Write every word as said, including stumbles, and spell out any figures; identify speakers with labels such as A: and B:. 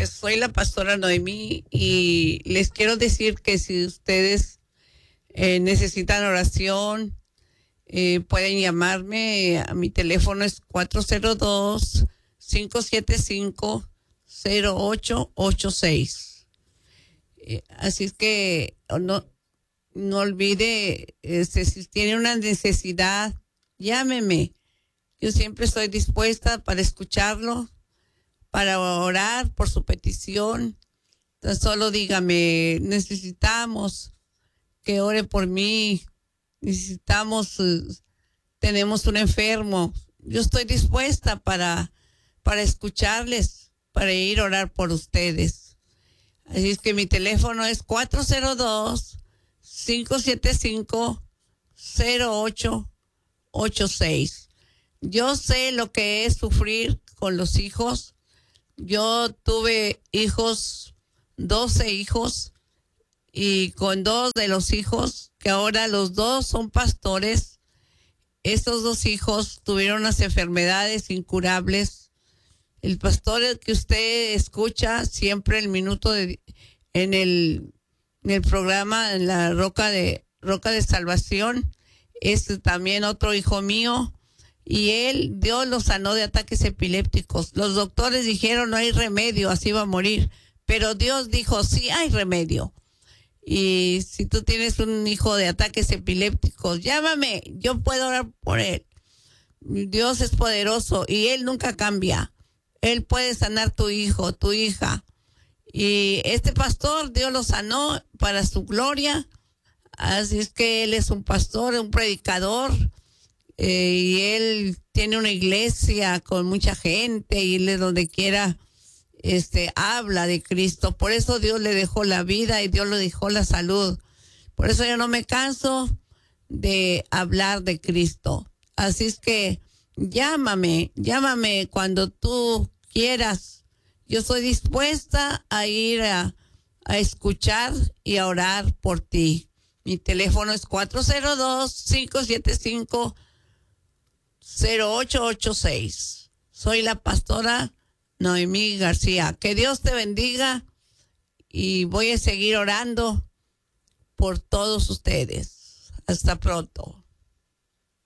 A: noches, soy la pastora Noemí y les quiero decir que si ustedes eh, necesitan oración, eh, pueden llamarme. A mi teléfono es cuatro cero dos, cinco siete cinco, cero ocho ocho seis. Eh, así es que no, no olvide, este, si tiene una necesidad, llámeme. Yo siempre estoy dispuesta para escucharlo, para orar por su petición. Entonces solo dígame, necesitamos que ore por mí, necesitamos, uh, tenemos un enfermo. Yo estoy dispuesta para, para escucharles, para ir a orar por ustedes. Así es que mi teléfono es cuatro cero dos, cinco siete cinco, cero ocho ocho seis. Yo sé lo que es sufrir con los hijos. Yo tuve hijos, doce hijos, y con dos de los hijos, que ahora los dos son pastores, estos dos hijos tuvieron unas enfermedades incurables. El pastor que usted escucha siempre el minuto de, en el, en el programa, en la Roca de, Roca de Salvación, es también otro hijo mío. Y él, Dios lo sanó de ataques epilépticos. Los doctores dijeron no hay remedio, así va a morir. Pero Dios dijo sí hay remedio. Y si tú tienes un hijo de ataques epilépticos, llámame, yo puedo orar por él. Dios es poderoso y él nunca cambia. Él puede sanar tu hijo, tu hija. Y este pastor, Dios lo sanó para su gloria. Así es que él es un pastor, un predicador. Eh, y él tiene una iglesia con mucha gente y él donde quiera este, habla de Cristo. Por eso Dios le dejó la vida y Dios le dejó la salud. Por eso yo no me canso de hablar de Cristo. Así es que llámame, llámame cuando tú quieras. Yo estoy dispuesta a ir a, a escuchar y a orar por ti. Mi teléfono es cuatro cero dos, cinco siete cinco, cero ocho ocho seis. Soy la pastora Noemí García. Que Dios te bendiga y voy a seguir orando por todos ustedes. Hasta pronto.